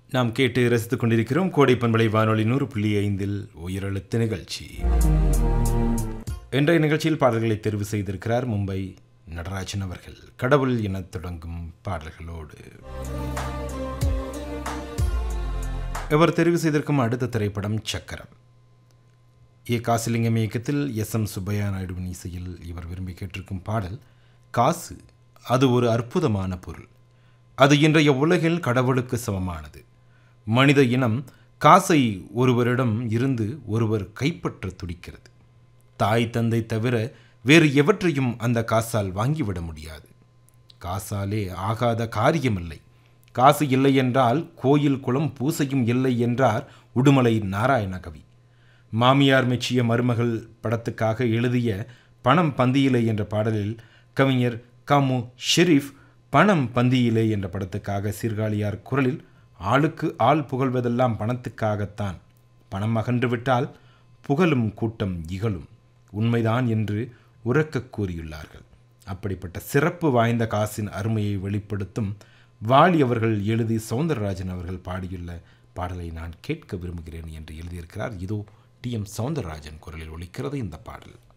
நாம் கேட்டு ரசித்துக் கொண்டிருக்கிறோம் கோடை பண்பலை வானொலி 100.5 உயிரெழுத்து நிகழ்ச்சி. இன்றைய நிகழ்ச்சியில் பாடல்களை தெரிவு செய்திருக்கிறார் மும்பை நடராஜன் அவர்கள். கடவுள் என தொடங்கும் பாடல்களோடு இவர் தெரிவு செய்திருக்கும் அடுத்த திரைப்படம் சக்கரம். காசிலிங்கம் இயக்கத்தில் எஸ்.எம். சுப்பையா நாயுடுவின் இசையில் இவர் விரும்பி கேட்டிருக்கும் பாடல் காசு. அது ஒரு அற்புதமான பொருள். அது இன்றைய உலகில் கடவுளுக்கு சமமானது. மனித இனம் காசை ஒருவரிடம் இருந்து ஒருவர் கைப்பற்ற துடிக்கிறது. தாய் தந்தை தவிர வேறு எவற்றையும் அந்த காசால் வாங்கிவிட முடியாது. காசாலே ஆகாத காரியமில்லை. காசு இல்லை என்றால் கோயில் குளம் பூசையும் இல்லை என்றார் உடுமலை நாராயணகவி. மாமியார் மெச்சிய மருமகள் படத்துக்காக எழுதிய பணம் பந்தியிலே என்ற பாடலில் கவிஞர் காமு ஷெரீஃப் பணம் பந்தியிலே என்ற படத்துக்காக சீர்காழியார் குரலில் ஆளுக்கு ஆள் புகழ்வதெல்லாம் பணத்துக்காகத்தான், பணம் அகன்றுவிட்டால் புகழும் கூட்டம் இகழும், உண்மைதான் என்று உரக்க கூறியுள்ளார்கள். அப்படிப்பட்ட சிறப்பு வாய்ந்த காசின் அருமையை வெளிப்படுத்தும் வாலி அவர்கள் எழுதி சௌந்தரராஜன் அவர்கள் பாடியுள்ள பாடலை நான் கேட்க விரும்புகிறேன் என்று எழுதியிருக்கிறார். இதோ டி.எம். சௌந்தரராஜன் குரலில் ஒலிக்கிறது இந்த பாடல்.